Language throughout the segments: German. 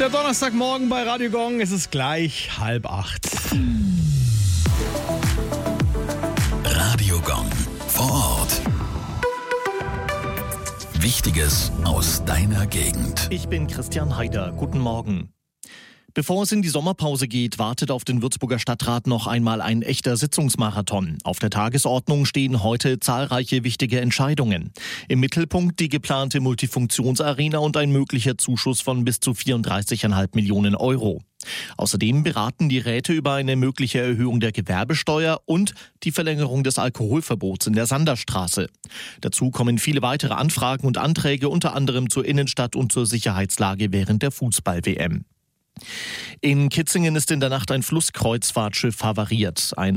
Der Donnerstagmorgen bei Radio Gong, es ist gleich 7:30. Radio Gong vor Ort. Wichtiges aus deiner Gegend. Ich bin Christian Haider. Guten Morgen. Bevor es in die Sommerpause geht, wartet auf den Würzburger Stadtrat noch einmal ein echter Sitzungsmarathon. Auf der Tagesordnung stehen heute zahlreiche wichtige Entscheidungen. Im Mittelpunkt die geplante Multifunktionsarena und ein möglicher Zuschuss von bis zu 34,5 Millionen Euro. Außerdem beraten die Räte über eine mögliche Erhöhung der Gewerbesteuer und die Verlängerung des Alkoholverbots in der Sanderstraße. Dazu kommen viele weitere Anfragen und Anträge, unter anderem zur Innenstadt und zur Sicherheitslage während der Fußball-WM. In Kitzingen ist in der Nacht ein Flusskreuzfahrtschiff havariert. Ein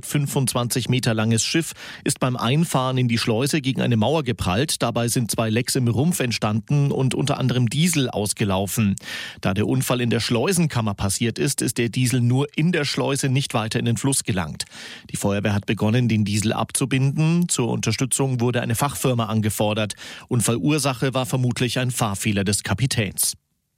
125 Meter langes Schiff ist beim Einfahren in die Schleuse gegen eine Mauer geprallt. Dabei sind 2 Lecks im Rumpf entstanden und unter anderem Diesel ausgelaufen. Da der Unfall in der Schleusenkammer passiert ist, ist der Diesel nur in der Schleuse nicht weiter in den Fluss gelangt. Die Feuerwehr hat begonnen, den Diesel abzubinden. Zur Unterstützung wurde eine Fachfirma angefordert. Unfallursache war vermutlich ein Fahrfehler des Kapitäns.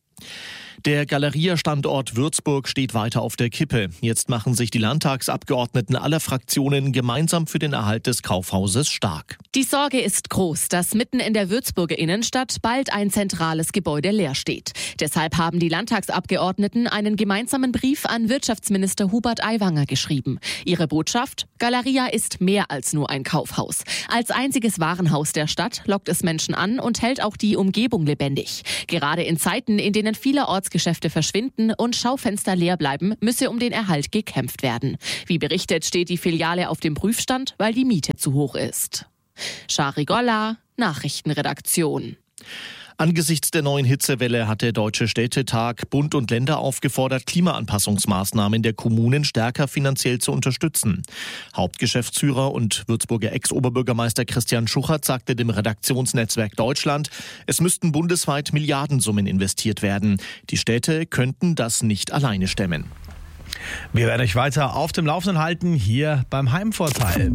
Der Galeria-Standort Würzburg steht weiter auf der Kippe. Jetzt machen sich die Landtagsabgeordneten aller Fraktionen gemeinsam für den Erhalt des Kaufhauses stark. Die Sorge ist groß, dass mitten in der Würzburger Innenstadt bald ein zentrales Gebäude leer steht. Deshalb haben die Landtagsabgeordneten einen gemeinsamen Brief an Wirtschaftsminister Hubert Aiwanger geschrieben. Ihre Botschaft: Galeria ist mehr als nur ein Kaufhaus. Als einziges Warenhaus der Stadt lockt es Menschen an und hält auch die Umgebung lebendig. Gerade in Zeiten, in denen vielerorts Geschäfte verschwinden und Schaufenster leer bleiben, müsse um den Erhalt gekämpft werden. Wie berichtet, steht die Filiale auf dem Prüfstand, weil die Miete zu hoch ist. Shari Golla, Nachrichtenredaktion. Angesichts der neuen Hitzewelle hat der Deutsche Städtetag Bund und Länder aufgefordert, Klimaanpassungsmaßnahmen der Kommunen stärker finanziell zu unterstützen. Hauptgeschäftsführer und Würzburger Ex-Oberbürgermeister Christian Schuchert sagte dem Redaktionsnetzwerk Deutschland, es müssten bundesweit Milliardensummen investiert werden. Die Städte könnten das nicht alleine stemmen. Wir werden euch weiter auf dem Laufenden halten, hier beim Heimvorteil.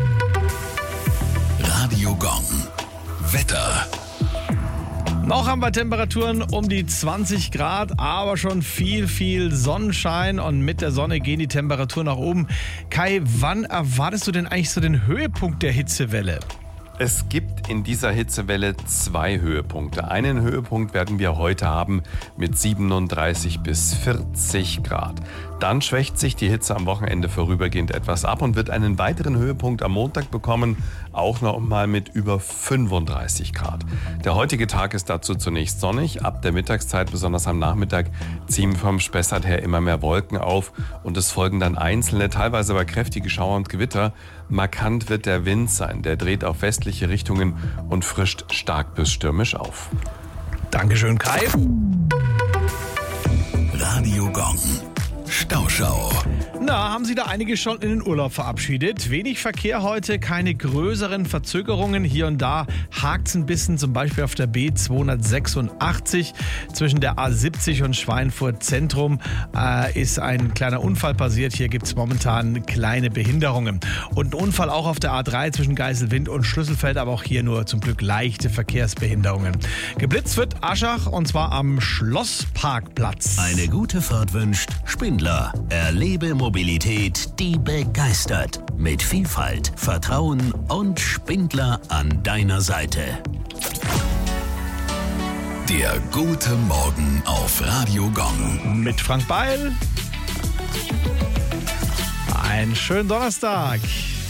Radio Gong. Wetter. Noch haben wir Temperaturen um die 20 Grad, aber schon viel Sonnenschein und mit der Sonne gehen die Temperaturen nach oben. Kai, wann erwartest du denn eigentlich so den Höhepunkt der Hitzewelle? Es gibt in dieser Hitzewelle 2 Höhepunkte. Einen Höhepunkt werden wir heute haben mit 37 bis 40 Grad. Dann schwächt sich die Hitze am Wochenende vorübergehend etwas ab und wird einen weiteren Höhepunkt am Montag bekommen, auch noch mal mit über 35 Grad. Der heutige Tag ist dazu zunächst sonnig. Ab der Mittagszeit, besonders am Nachmittag, ziehen vom Spessart her immer mehr Wolken auf und es folgen dann einzelne, teilweise aber kräftige Schauer und Gewitter. Markant wird der Wind sein. Der dreht auf westliche Richtungen und frischt stark bis stürmisch auf. Dankeschön, Kai. Radio Gong. Stauschau. Na, haben Sie da einige schon in den Urlaub verabschiedet? Wenig Verkehr heute, keine größeren Verzögerungen. Hier und da hakt es ein bisschen, zum Beispiel auf der B286 zwischen der A70 und Schweinfurt Zentrum ist ein kleiner Unfall passiert. Hier gibt es momentan kleine Behinderungen. Und ein Unfall auch auf der A3 zwischen Geiselwind und Schlüsselfeld, aber auch hier nur zum Glück leichte Verkehrsbehinderungen. Geblitzt wird Aschach und zwar am Schlossparkplatz. Eine gute Fahrt wünscht Spindler. Erlebe Mobilität, die begeistert. Mit Vielfalt, Vertrauen und Spindler an deiner Seite. Der gute Morgen auf Radio Gong. Mit Frank Beil. Einen schönen Donnerstag.